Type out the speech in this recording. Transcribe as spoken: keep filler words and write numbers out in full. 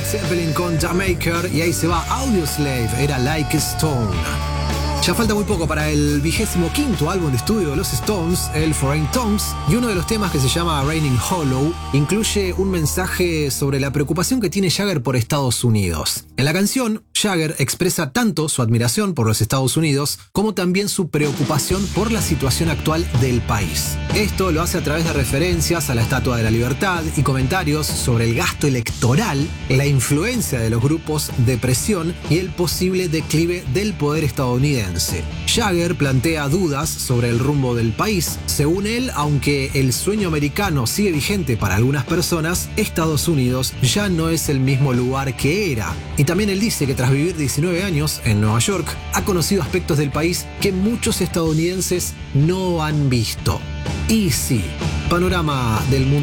Led Zeppelin con Jamaica y ahí se va Audioslave, era Like a Stone. Ya falta muy poco para el vigésimo quinto álbum de estudio de los Stones, el Foreign Tongues, y uno de los temas, que se llama Raining Hollow, incluye un mensaje sobre la preocupación que tiene Jagger por Estados Unidos. En la canción, Jagger expresa tanto su admiración por los Estados Unidos como también su preocupación por la situación actual del país. Esto lo hace a través de referencias a la Estatua de la Libertad y comentarios sobre el gasto electoral, la influencia de los grupos de presión y el posible declive del poder estadounidense. Jagger plantea dudas sobre el rumbo del país. Según él, aunque el sueño americano sigue vigente para algunas personas, Estados Unidos ya no es el mismo lugar que era. Y también él dice que tras vivir diecinueve años en Nueva York, ha conocido aspectos del país que muchos estadounidenses no han visto. Y sí, panorama del mundo